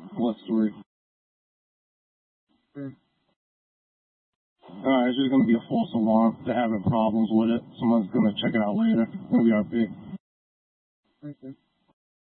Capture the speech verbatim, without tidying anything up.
What story? Hmm. Uh, it's just gonna be a false alarm. They're having problems with it. Someone's gonna check it out later. It's gonna be our big. Okay.